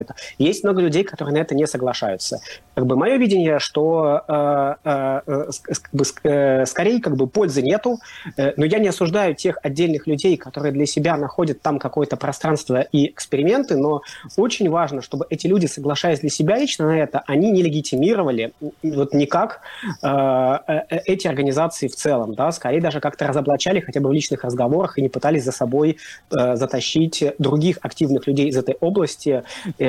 Есть много людей, которые на это не соглашаются. Мое видение, что скорее пользы нету, но я не осуждаю тех отдельных людей, которые для себя находят там какое-то пространство и эксперименты, но очень важно, чтобы эти люди, соглашаясь для себя лично на это, они не легитимировали никак эти организации в целом, да, скорее даже как-то разоблачали хотя бы в личных разговорах и не пытались за собой затащить других активных людей из этой области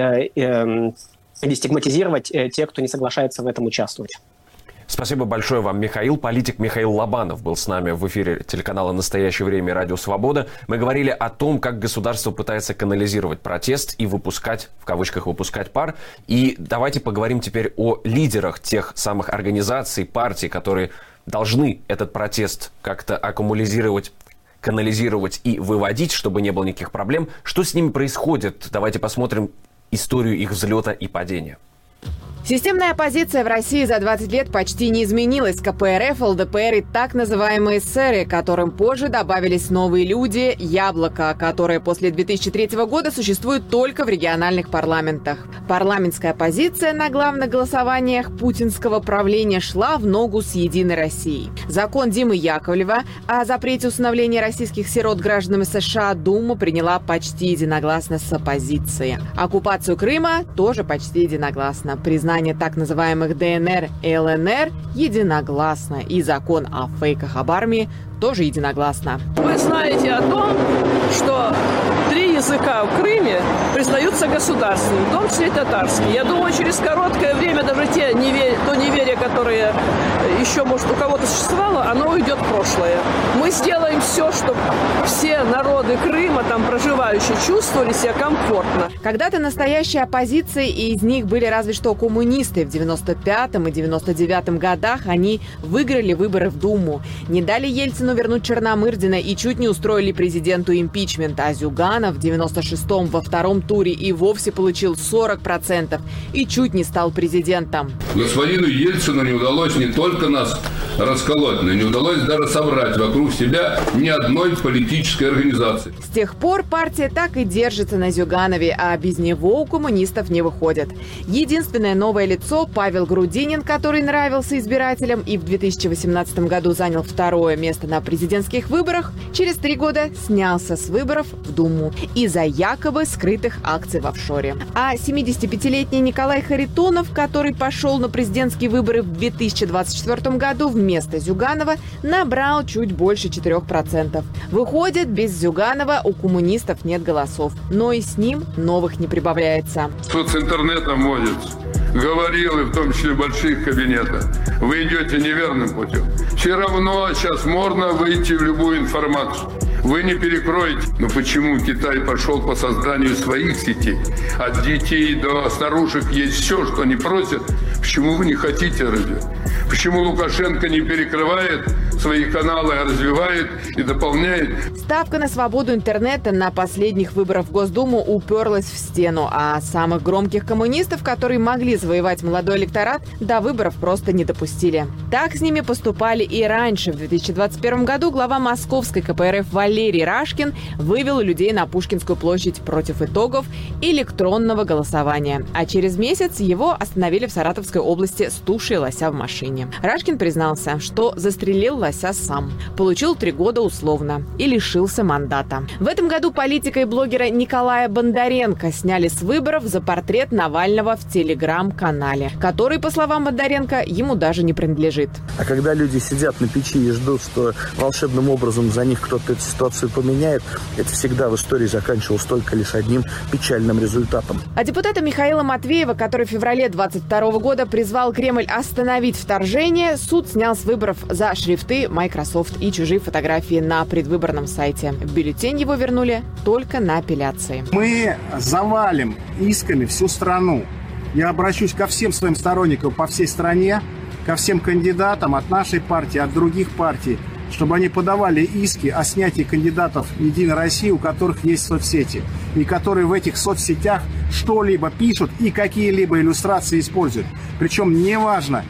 или стигматизировать тех, кто не соглашается в этом участвовать. Спасибо большое вам, Михаил. Политик Михаил Лобанов был с нами в эфире телеканала «Настоящее время» и «Радио Свобода». Мы говорили о том, как государство пытается канализировать протест и выпускать, в кавычках, выпускать пар. И давайте поговорим теперь о лидерах тех самых организаций, партий, которые должны этот протест как-то аккумулизировать, канализировать и выводить, чтобы не было никаких проблем. Что с ними происходит? Давайте посмотрим историю их взлета и падения. Системная оппозиция в России за 20 лет почти не изменилась. КПРФ, ЛДПР и так называемые эсеры, которым позже добавились новые люди, Яблоко, которое после 2003 года существует только в региональных парламентах. Парламентская оппозиция на главных голосованиях путинского правления шла в ногу с «Единой Россией». Закон Димы Яковлева о запрете усыновления российских сирот гражданами США Дума приняла почти единогласно с оппозицией. Оккупацию Крыма тоже почти единогласно. Признание так называемых ДНР и ЛНР единогласно. И закон о фейках об армии тоже единогласно. Вы знаете о том, что 3 языка в Крыме признаются государственными, в том числе и татарский. Я думаю, через короткое время даже то неверие, которое еще, может, у кого-то существовало, оно уйдет в прошлое. Мы сделаем все, чтобы все народы Крыма, там проживающие, чувствовали себя комфортно. Когда-то настоящей оппозицией, и из них были разве что коммунисты. В 95-м и 99-м годах они выиграли выборы в Думу. Не дали Ельцину вернуть Черномырдина и чуть не устроили президенту импичмент. А Зюганов в 96-м во втором туре и вовсе получил 40% и чуть не стал президентом. Господину Ельцину не удалось не только нас расколоть, но не удалось даже собрать вокруг себя ни одной политической организации. С тех пор партия так и держится на Зюганове, а без него у коммунистов не выходит. Единственное новое лицо – Павел Грудинин, который нравился избирателям и в 2018 году занял 2-е место на президентских выборах, через 3 года снялся с выборов в Думу из-за якобы скрытых акций в офшоре. А 75-летний Николай Харитонов, который пошел на президентские выборы в 2024 году вместо Зюганова, набрал чуть больше 4%. Выходит, без Зюганова у коммунистов нет голосов, но и с ним новых не прибавляется. Тут с интернетом водится. Говорил, и в том числе в больших кабинетах. Вы идете неверным путем. Все равно сейчас можно выйти в любую информацию. Вы не перекроете. Но почему Китай пошел по созданию своих сетей? От детей до старушек есть все, что они просят. Почему вы не хотите развивать? Почему Лукашенко не перекрывает свои каналы, а развивает и дополняет? Ставка на свободу интернета на последних выборах в Госдуму уперлась в стену, а самых громких коммунистов, которые могли завоевать молодой электорат, до выборов просто не допустили. Так с ними поступали и раньше. В 2021 году глава московской КПРФ Валерий Рашкин вывел людей на Пушкинскую площадь против итогов электронного голосования. А через месяц его остановили в Саратовской области с тушей лося в машине. Рашкин признался, что застрелил лося сам, получил 3 года условно и лишился мандата. В этом году политика и блогера Николая Бондаренко сняли с выборов за портрет Навального в телеграм-канале, который, по словам Бондаренко, ему даже не принадлежит. А когда люди сидят на печи и ждут, что волшебным образом за них кто-то эту ситуацию поменяет, это всегда в истории заканчивалось только лишь одним печальным результатом. А депутата Михаила Матвеева, который в феврале 2022 года призвал Кремль остановить вторжение, суд снял с выборов за шрифты Microsoft и чужие фотографии на предвыборном сайте. Бюллетень его вернули только на апелляции. Мы завалим исками всю страну. Я обращусь ко всем своим сторонникам по всей стране, ко всем кандидатам от нашей партии, от других партий, чтобы они подавали иски о снятии кандидатов «Единой России», у которых есть соцсети, и которые в этих соцсетях что-либо пишут и какие-либо иллюстрации используют. Причем неважно,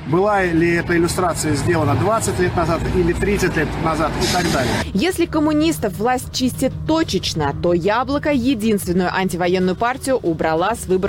была ли эта иллюстрация сделана 20 лет назад или 30 лет назад и так далее. Если коммунистов власть чистит точечно, то «Яблоко» единственную антивоенную партию убрала с выборов